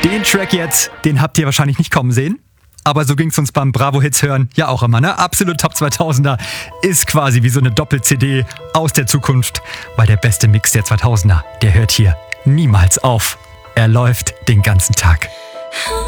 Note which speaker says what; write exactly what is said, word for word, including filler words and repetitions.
Speaker 1: Den Track jetzt, den habt ihr wahrscheinlich nicht kommen sehen. Aber so ging's uns beim Bravo-Hits hören ja auch immer, ne? Absolut Top zweitausender ist quasi wie so eine Doppel-C D aus der Zukunft, weil der beste Mix der zweitausender, der hört hier niemals auf. Er läuft den ganzen Tag.